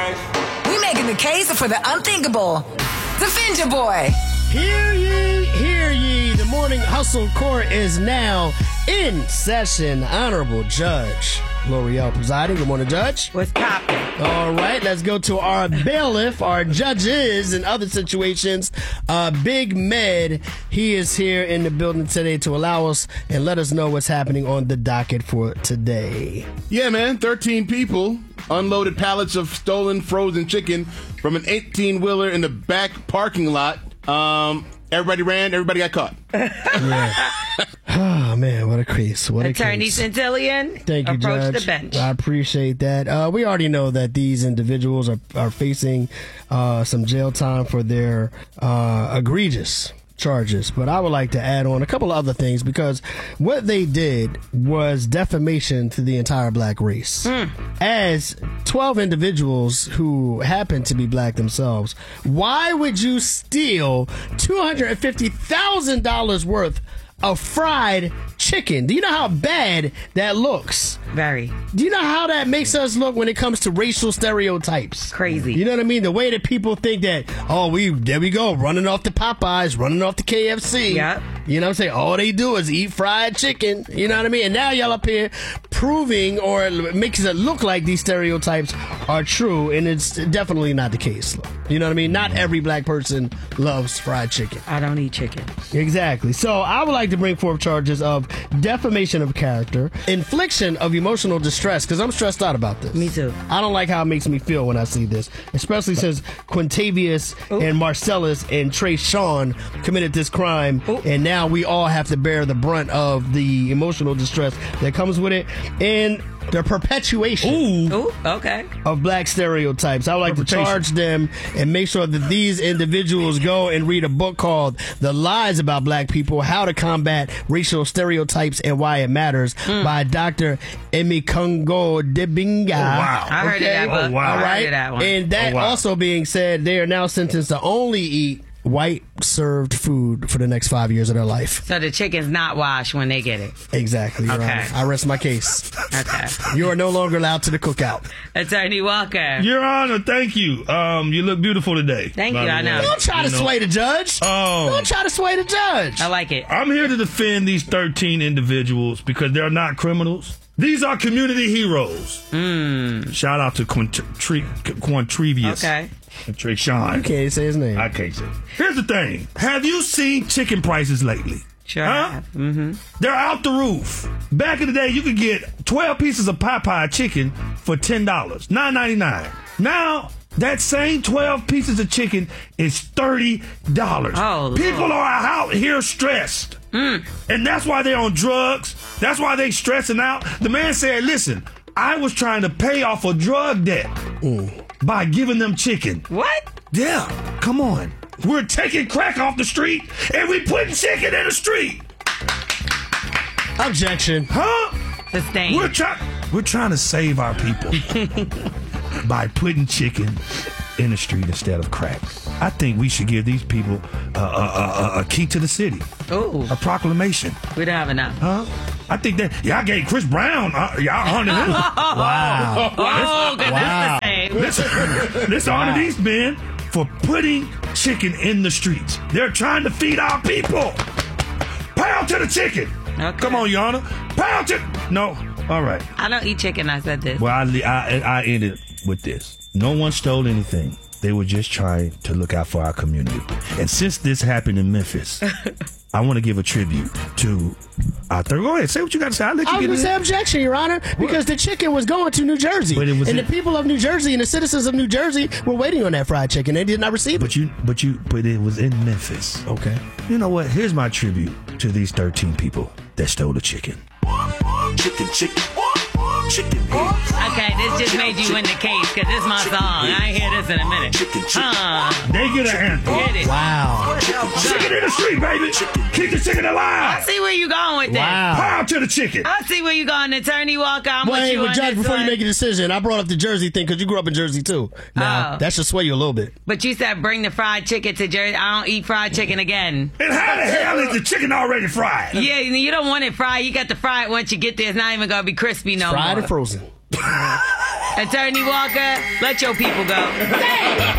right. We making the case for the unthinkable. Defend your boy. Hear ye, hear ye. The morning hustle court is now in session. Honorable Judge L'Oreal presiding. Good morning, Judge. What's poppin'? All right, let's go to our bailiff, our judges in other situations. Big Med, he is here in the building today to allow us and let us know what's happening on the docket for today. Yeah, man, 13 people unloaded pallets of stolen frozen chicken from an 18-wheeler in the back parking lot. Everybody ran, everybody got caught. Yeah. Oh, man, what a case. What Attorney a case. Centillion, Thank you, approach Judge. the bench. I appreciate that. We already know that these individuals are facing some jail time for their egregious charges, but I would like to add on a couple of other things because what they did was defamation to the entire black race. As 12 individuals who happen to be black themselves, why would you steal $250,000 worth of fried chicken? Do you know how bad that looks? Very. Do you know how that makes us look when it comes to racial stereotypes? Crazy. You know what I mean? The way that people think that, oh, there we go, running off the Popeyes, running off the KFC. Yep. You know what I'm saying? All they do is eat fried chicken. You know what I mean? And now y'all up here proving or makes it look like these stereotypes are true, and it's definitely not the case. You know what I mean? Not every black person loves fried chicken. I don't eat chicken. Exactly. So I would like to bring forth charges of defamation of character, infliction of emotional distress, because I'm stressed out about this. Me too. I don't like how it makes me feel when I see this, especially since Quintavious and Marcellus and Trey Sean committed this crime, and now we all have to bear the brunt of the emotional distress that comes with it, and the perpetuation Okay. of black stereotypes. I would like to charge them and make sure that these individuals go and read a book called The Lies About Black People, How to Combat Racial Stereotypes and Why It Matters by Dr. Emikungo Debinga. I heard of that book. All I right. heard of that one. And that also being said, they are now sentenced to only eat white served food for the next 5 years of their life. So the chicken's not washed when they get it. Exactly. Your Honor. I rest my case. Okay. You are no longer allowed to the cookout. Attorney Walker. Your Honor, thank you. You look beautiful today. Thank you, I know. Don't try to sway the judge. Don't try to sway the judge. I like it. I'm here to defend these 13 individuals because they're not criminals. These are community heroes. Shout out to Quintavious. Okay. And Trey Sean. You can't say his name. I can't say. Here's the thing. Have you seen chicken prices lately? Sure have. Mm-hmm. They're out the roof. Back in the day, you could get 12 pieces of Popeye chicken for $10, $9.99. Now, that same 12 pieces of chicken is $30. Oh, People Lord. are out here stressed. And that's why they're on drugs. That's why they stressing out. The man said, listen, I was trying to pay off a drug debt by giving them chicken. What? Yeah, come on. We're taking crack off the street and we putting chicken in the street. Objection. Huh? Sustained. We're trying to save our people by putting chicken in the street instead of crack. I think we should give these people a key to the city. Ooh. A proclamation. We don't have enough. Huh? I think that y'all gave Chris Brown y'all honored him. Wow. Oh, good. Wow. This is the same. Let's honor these men for putting chicken in the streets. They're trying to feed our people. Pound to the chicken. Okay. Come on, Your Honor. Pound to... No. All right. I don't eat chicken. I said this. Well, I ended with this. No one stole anything. They were just trying to look out for our community. And since this happened in Memphis, I want to give a tribute to our third. Go ahead, say what you got to say. I'll let you I was get going it. to say objection, Your Honor, because the chicken was going to New Jersey. But it was and the people of New Jersey and the citizens of New Jersey were waiting on that fried chicken. They did not receive it. But it was in Memphis. Okay. You know what? Here's my tribute to these 13 people that stole the chicken. Chicken. Okay, this just made you win the case because this is my song. I ain't hear this in a minute. They get an anthem. Get it. Wow. Chicken in the street, baby. Keep the chicken I alive. see where you going with this. Wow. Pound to the chicken. I see where you going, Attorney Walker. I'm with you But on Judge, this before one. you make a decision, I brought up the Jersey thing because you grew up in Jersey too. Now, that should sway you a little bit. But you said bring the fried chicken to Jersey. I don't eat fried chicken again. And how the hell is the chicken already fried? Yeah, you don't want it fried. You got to fry it once you get there. It's not even going to be crispy no Fried more. and frozen. Attorney Walker, let your people go.